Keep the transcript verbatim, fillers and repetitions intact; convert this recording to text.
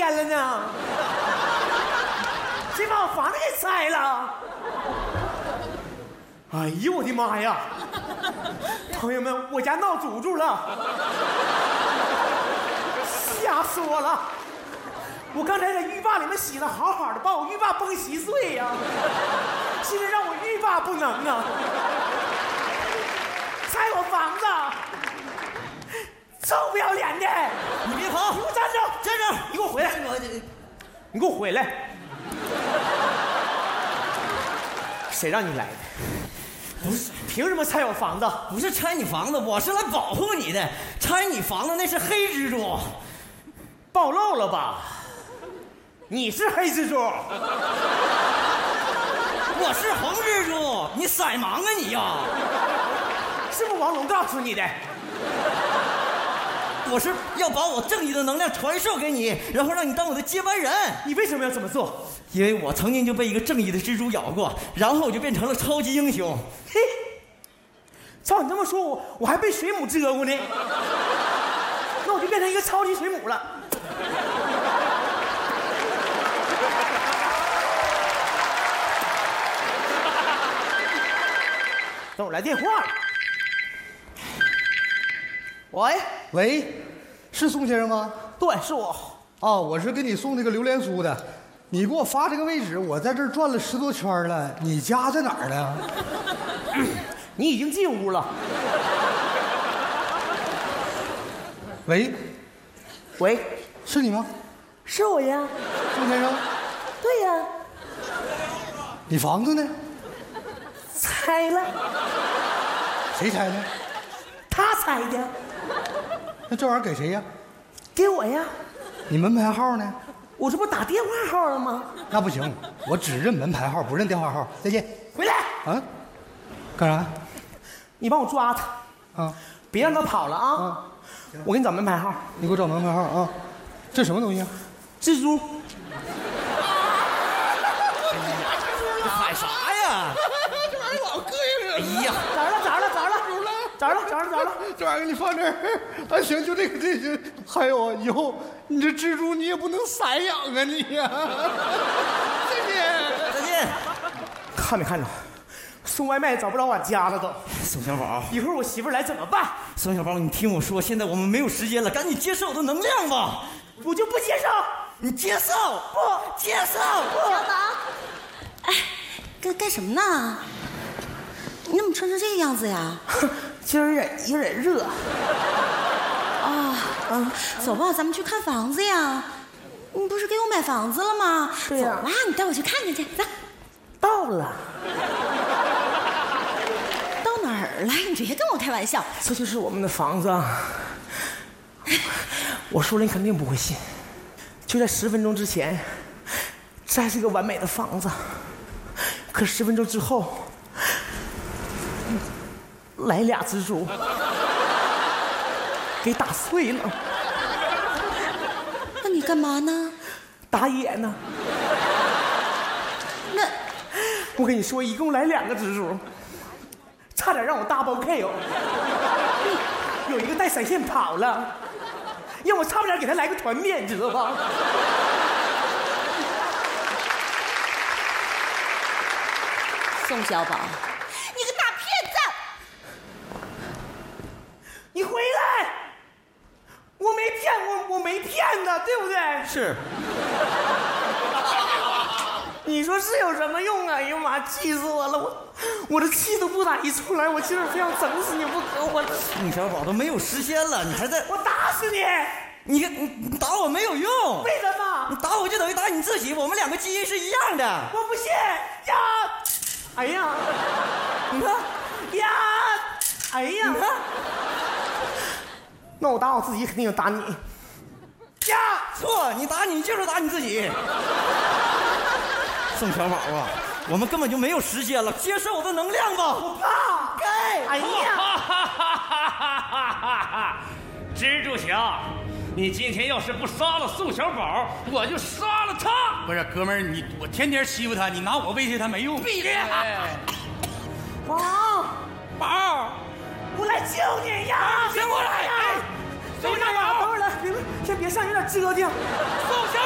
天了呢？谁把我房子给拆了？哎呦我的妈呀！朋友们，我家闹祖祖了，吓死我了！我刚才在浴霸里面洗的好好的，把我浴霸崩稀碎呀、啊！现在让我欲罢不能啊！拆我房子，臭不要脸的！ 你别跑！ 你给我站住！站住！你给我回来！你给我回来！谁让你来的？不是，凭什么拆我房子？ 不是拆你房子，我是来保护你的。拆你房子那是黑蜘蛛， 暴露了吧？你是黑蜘蛛， 我是红蜘蛛，你色盲啊你呀！ 是不是王龙告诉你的？ 我是要把我正义的能量传授给你，然后让你当我的接班人。 你为什么要这么做？ 因为我曾经就被一个正义的蜘蛛咬过，然后我就变成了超级英雄。 嘿，照你这么说，我我还被水母蛰过呢，那我就变成一个超级水母了。等我来电话了。喂喂，是宋先生吗？ 对，是我。 哦，我是给你送那个榴莲酥的。你给我发这个位置，我在这儿转了十多圈了。你家在哪儿呢？ 你已经进屋了。 喂， 喂， 是你吗？ 是我呀。 宋先生。 对呀。 你房子呢？ 拆了。 谁拆的？ 他拆的。 那这玩意儿给谁呀？ 给我呀。 你门牌号呢？ 我这不打电话号了吗？ 那不行，我只认门牌号，不认电话号。再见。 回来。 啊？干啥？ 你帮我抓他。 啊！ 别让他跑了啊！啊我给你找门牌号。 你给我找门牌号啊！这什么东西啊？ 蜘蛛。 你喊啥呀？ 这玩意儿老膈应人。 哎呀， 找着了，找着了，找着了，找着了，找着了，找着了。 这玩意儿给你放这儿。啊，行，就这个，这就还有啊，以后你这蜘蛛你也不能散养啊，你呀。再见， 再见。 看没看着？送外卖找不着我家了都。 宋小宝， 一会儿我媳妇来怎么办？ 宋小宝，你听我说，现在我们没有时间了，赶紧接受我的能量吧。 我就不接受。 你接受？ 不接受。不。 小宝，哎，干干什么呢？你怎么穿成这个样子呀？ 今儿有点有点热。 啊，嗯，走吧，咱们去看房子呀。你不是给我买房子了吗？ 对呀。 走吧，你带我去看看去。走。 到了。 到哪儿了？你别跟我开玩笑。 这就是我们的房子啊。我说了你肯定不会信。就在十分钟之前，这还是个完美的房子。可十分钟之后，来俩蜘蛛，给打碎了。 那你干嘛呢？ 打野呢。 那我跟你说，一共来两个蜘蛛，差点让我double K O。有一个带闪现跑了，让我差不点给他来个团灭，你知道吧？ 宋小宝，你个大骗子！ 你回来！我没骗我，我没骗他，对不对？ 是。 你说是有什么用啊？哎呀妈，气死我了！我我的气都不打一处来，我今儿非要整死你不可！我宋小宝都没有时间了，你还在？ 我打死你！ 你你打我没有用。 为什么？ 你打我就等于打你自己，我们两个基因是一样的。 我不信呀！哎呀， 你看呀，哎呀， 你看， 那我打我自己肯定有打你。呀， 错，你打你就是打你自己。宋小宝啊，我们根本就没有时间了，接受我的能量吧。 我怕。 该。 哎呀，蜘蛛侠，你今天要是不杀了宋小宝，我就杀了他。 不是，哥们儿，你我天天欺负他，你拿我威胁他没用。 闭嘴！ 宝宝， 我来救你呀！ 先过来！哎， 宋小宝，等会儿来，别别，先别上，有点折腾。 宋小